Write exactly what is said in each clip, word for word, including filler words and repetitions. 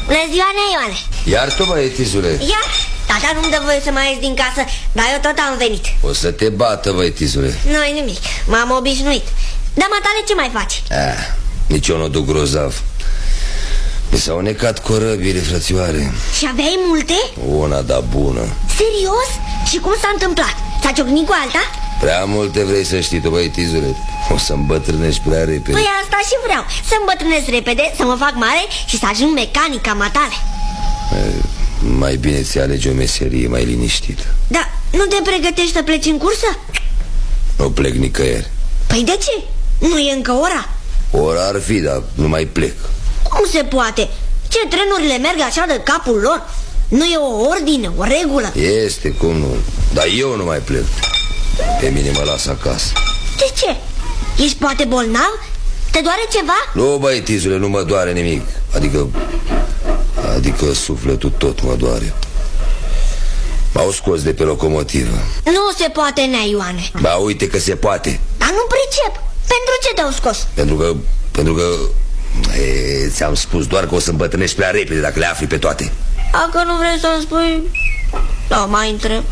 Bună ziua, Nea Ioane. Iar tu, băietizule? Ia, tata nu-mi dă voie să mai ies din casă, dar eu tot am venit. O să te bată, băietizule. Nu-i nimic, m-am obișnuit. Dar, matale, ce mai faci? Ah, nici eu nu duc grozav. Mi s-au necat corăbile, frățioare. Și aveai multe? Una, da, bună. Serios? Și cum s-a întâmplat? S-a ciocnit cu alta? Prea multe vrei să știi tu, băietizule. O să îmbătrânești prea repede. Păi asta și vreau, să îmbătrânesc repede, să mă fac mare și să ajung mecanic ca matale. Mai bine ți alegi o meserie mai liniștită. Da, nu te pregătești să pleci în cursă? Nu plec nicăieri. Păi de ce? Nu e încă ora? Ora ar fi, dar nu mai plec. Cum se poate? Ce, trenurile merg așa de capul lor? Nu e o ordine, o regulă? Este, cum nu. Dar eu nu mai plec. Pe mine mă las acasă. De ce? Ești poate bolnav? Te doare ceva? Nu, băietizule, nu mă doare nimic. Adică... Adică sufletul tot mă doare. M-au scos de pe locomotivă. Nu se poate, Nea Ioane. Ba, uite că se poate. Dar nu pricep. Pentru ce te-au scos? Pentru că... Pentru că... Ți-am spus doar că o să îmbătrânești prea repede dacă le afli pe toate. Dacă nu vrei să-mi spui... Da, mai întreb.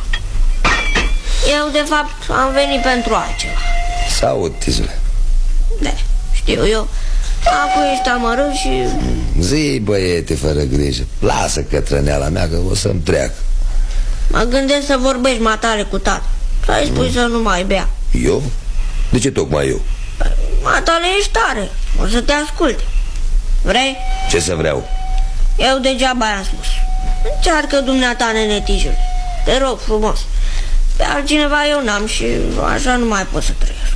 Eu, de fapt, am venit pentru altceva. Sau, tizule. Da, știu eu. Acum ești amărât și... Zi, băiete, fără grijă. Lasă cătrăneala mea că o să-mi treacă. Mă gândesc să vorbești matale cu tata. Să-i spui mm. să nu mai bea. Eu? De ce tocmai eu? Matale, ești tare. O să te asculte. Vrei? Ce să vreau? Eu degeaba i-am spus. Încearcă dumneata, nenetijul. Te rog frumos. Pe altcineva eu n-am și așa nu mai pot să trăiesc.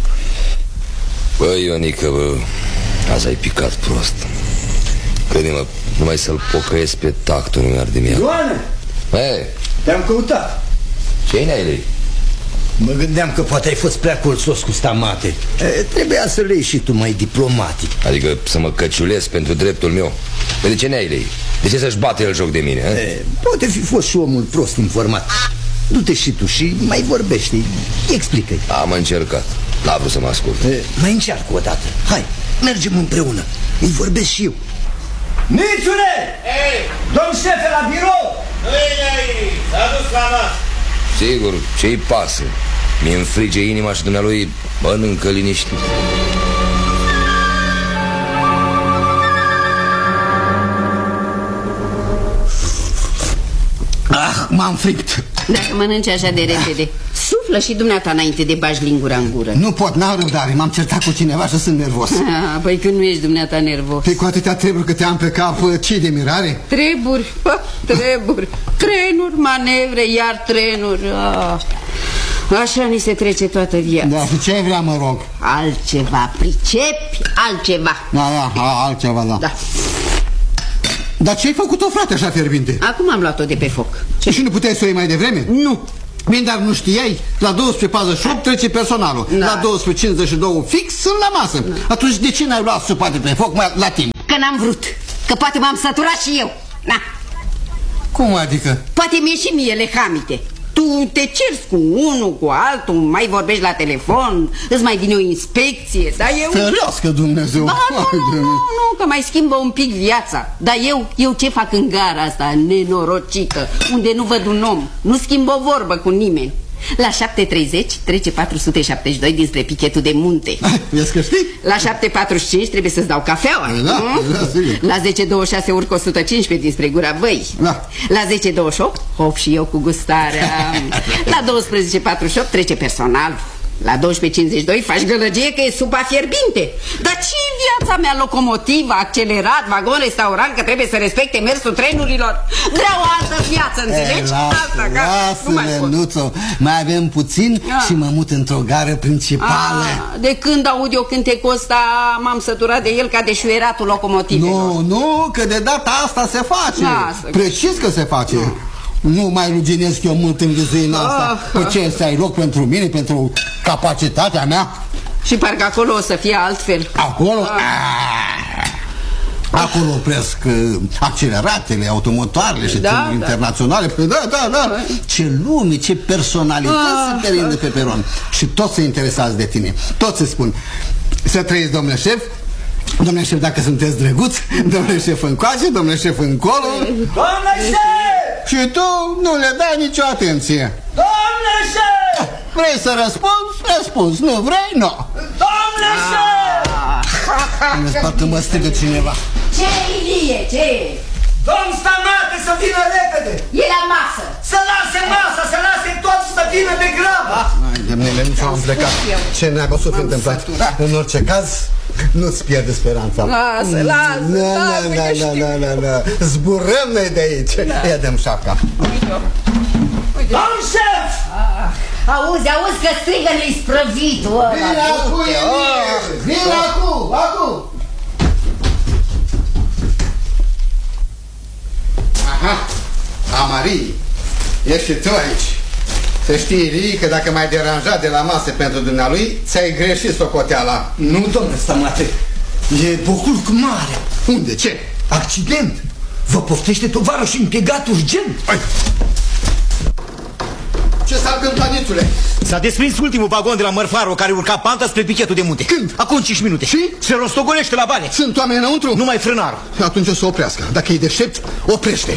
Bă, Ionică, bă, azi ai picat prost. Crede-mă, numai să-l pocăiesc pe tactul nu mi-ar de mie. Ioane! Hey. Te-am căutat. Ce-i neai? Mă gândeam că poate ai fost prea colțos cu stamate. e, Trebuia să le iei și tu mai diplomatic. Adică să mă căciulesc pentru dreptul meu. Păi de ce neai? De ce să-și bate el joc de mine? e, Poate fi fost și omul prost informat. Du-te și tu și mai vorbește. Explică-i. Am încercat, n-a vrut să mă ascult. e, Mai încearcă o dată. Hai, mergem împreună. Îi vorbesc și eu. Nițule! Ei! Domn șefe la birou! Nu e aici, s-a dus la masă. Sigur, ce-i pasă? Mi-e înfrige inima și dumnealui mănâncă liniștit. Ah, m-am fript. Dacă mănânci așa de repede, suflă și dumneata înainte de bagi lingura în gură. Nu pot, n-am răbdare, m-am certat cu cineva și sunt nervos. Ah, păi când nu ești dumneata nervos. Păi cu atâtea treburi că te am pe cap, ce de mirare? Treburi, pă, treburi, trenuri, manevre, iar trenuri. Ah. Așa ni se trece toată viața. Da, și ce vrea, mă rog? Altceva, pricepi, altceva. Da, da, altceva, da, da. Dar ce-ai făcut-o, frate, așa fierbinte? Acum am luat-o de pe foc. Ce? Și nu puteai să o iei mai devreme? Nu. Bine, dar nu știai? La douăsprezece patruzeci și opt trece personalul, da. La douăsprezece cincizeci și doi fix sunt la masă, da. Atunci de ce n-ai luat supa de pe foc mai la timp? Că n-am vrut, că poate m-am săturat și eu. Na. Cum adică? Poate mi-e și mie lehamite. Tu te ceri cu unul, cu altul, mai vorbești la telefon, îți mai vine o inspecție, dar eu... Ferească Dumnezeu! Ba, nu, nu, nu, nu, că mai schimbă un pic viața. Dar eu, eu ce fac în gara asta nenorocită, unde nu văd un om, nu schimb o vorbă cu nimeni. La șapte treizeci trece patru sute șaptezeci și doi dinspre pichetul de munte. Vezi că știi? La șapte patruzeci și cinci trebuie să-ți dau cafeaua. Da, da, sigur. La zece douăzeci și șase urc o sută cincisprezece dinspre Gura Văii. Da. La zece douăzeci și opt hop și eu cu gustarea. La douăsprezece patruzeci și opt trece personal. La douăsprezece cincizeci și doi faci gălăgie că e supa fierbinte. Dar ce viața mea, locomotivă, accelerat, vagon, restaurant, că trebuie să respecte mersul trenurilor? Vreau o altă viață, înțelegi? Asta, lasă-le, Nuțo, mai avem puțin ah. și mă mut într-o gară principală. ah, De când aud eu cântecul ăsta, m-am săturat de el ca de șuieratul locomotivelor. Nu, nu, că de data asta se face. Lasă. Precis că se face. Nu. Nu mai ruginesc eu mult în vizuina asta. Ah, Pe ce, să ai loc pentru mine, pentru capacitatea mea? Și parcă acolo o să fie altfel. Acolo? Ah. Acolo opresc uh, acceleratele, automotoarele și da, trenuri da. internaționale. Păi da, da, da. Ce lume, ce personalități ah, se perinde pe peron. Și toți se interesați de tine. Toți se spun: să trăiți, domnule șef, Domnule șef, dacă sunteți drăguț, domnule șef încoace, domnule șef încolo. Domnule șef! Și tu nu le dai nicio atenție. Domnule șef! Vrei să răspunzi? Răspunzi. Nu vrei? Nu. Domnule șef! În spate mă strigă cineva. Ce, Ilie, ce? Domn Stamate să vină repede! E la masă. Să lase masa, să lase tot și să vină de grabă! Hai, domnule, nici am plecat. Ce neagă s-o fi întâmplat? În orice caz, nu-ți pierde speranța. Lasă, lasă, Na, na, na, na, na, na, na. Zburăm noi de aici. Ia dăm șapca. Domn șef! Auzi, auzi că strigă-l-i sprăvitul ăla. Vine acum, vine acum, acum. Aha, Amarii, ești și tu aici. Să știi, Ilie, că dacă m-ai deranjat de la masă pentru dumnealui, ți-ai greșit socoteala. Nu, domnule Stamate, e boculuc mare. Unde? Ce? Accident. Vă poftește tovarășul impiegat urgent. Hai. Ce s-a întâmplat, Nițule? S-a desprins ultimul vagon de la Mărfaro care urca panta spre pichetul de munte. Când? Acum cinci minute. Și? Se rostogolește la bane. Sunt oameni înăuntru? Numai frânarul. Atunci o să oprească. Dacă e deștept, oprește.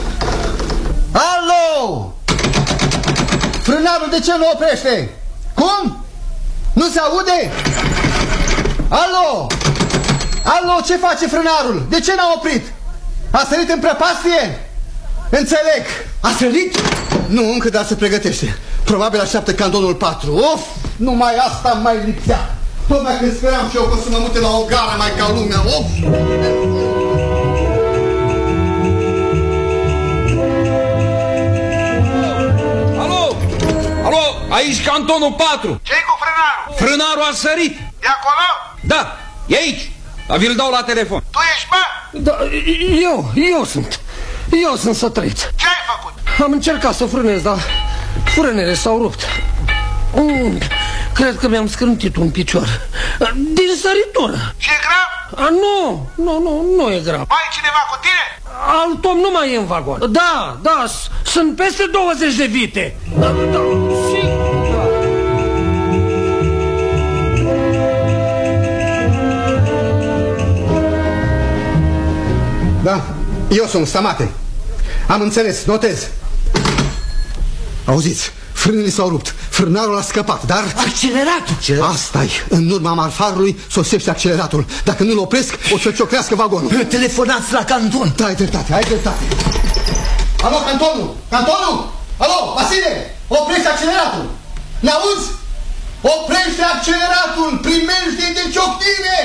Alo! Frânarul de ce nu oprește? Cum? Nu se aude? Alo! Alo, ce face frânarul? De ce n-a oprit? A sărit în prăpastie? Înțeleg. A sărit? Nu, încă, dar se pregătește. Probabil așteaptă cantonul patru. Of, numai asta mai lipsea. Tocmai când speram și eu că o să mă mute la o gară mai ca lumea. Of! Alo? Alo? Aici cantonul patru. Ce-i cu frânarul? Frânarul a sărit. E acolo? Da, e aici. Dar vi-l dau la telefon. Tu ești, bă? Da, eu, eu sunt. Eu sunt sătrăiț. Ce ai făcut? Am încercat să frânez, dar frânele s-au rupt. Mm, cred că mi-am scrântit un picior. Din săritură. Și e grav? A, nu, nu, nu, nu e grav. Mai e cineva cu tine? Alt om nu mai e în vagon. Da, da, sunt peste douăzeci de vite. Da, da, sigur, da. Da, eu sunt Stamate. Am înțeles, notez. Auziți, frânele s-au rupt. Frânarul a scăpat, dar... Acceleratul. Asta-i, în urma marfarului sosește acceleratul. Dacă nu-l opresc, o să cioclească vagonul. Telefonați la canton. Da, ai dreptate, ai dreptate. Alo, cantonul! Cantonul! Alo, Vasile! Oprește acceleratul! Ne-auzi? Oprește acceleratul! Primește de ciocnire!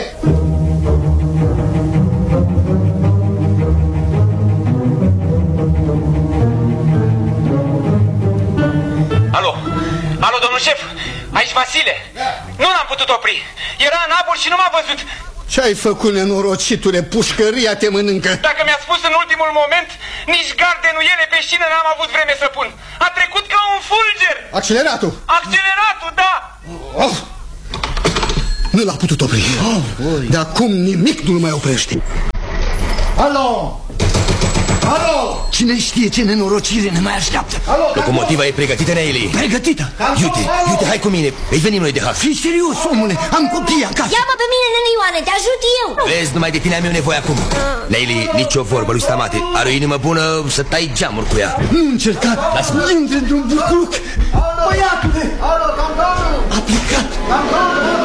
Alo, alo, domnul șef, aici Vasile. Da. Nu l-am putut opri. Era în apă și nu m-a văzut. Ce-ai făcut, nenorocitule? Pușcăria te mănâncă. Dacă mi-a spus în ultimul moment, nici gardenuiele pe șină n-am avut vreme să pun. A trecut ca un fulger. Acceleratul! Acceleratul, da. Oh! Nu l-a putut opri. Oh, de acum nimic nu-l mai oprește. Alo! Alo! Cine știe ce nenorocire ne mai așteaptă. Alo, Locomotiva e pregătită, Neili? Pregătită. Iute, iute, hai cu mine. Îi venim noi de haf. Fii serios, omule, am copii acasă. Ia-mă pe mine, nene Ioane, te ajut eu. Vezi, numai de tine am eu nevoie acum. Neili, nicio vorbă lui Stamate. Are o inimă bună să tai geamuri cu ea. Nu încerca. Intre într-un bucluc. Băiatule! Alo, cantonul! A plecat.